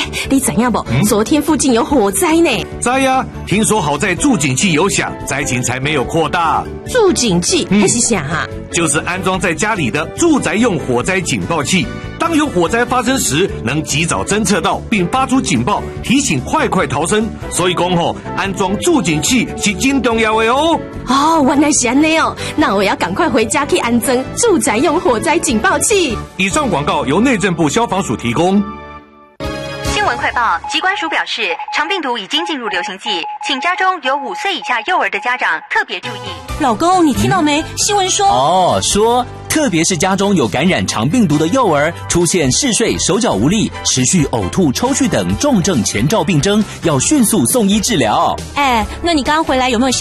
你知影不？昨天附近有火灾呢。 知呀，听说好在助警器有响，灾情才没有扩大。 助警器那是啥啊？ 就是安装在家里的住宅用火灾警报器。当有火灾发生时，能及早侦测到并发出警报，提醒快逃生。所以讲安装助警器是真重要的哦。 哦，原来是这样哦，那我要赶快回家去安装住宅用火灾警报器。 以上广告由内政部消防署提供。 新闻快报，疾管署表示，肠病毒已经进入流行季，请家中有5岁以下幼儿的家长特别注意。 老公，你听到没？新闻说说特别是家中有感染肠病毒的幼儿，出现嗜睡、手脚无力、持续呕吐、抽搐等重症前兆病征，要迅速送医治疗。 那你刚刚回来有没有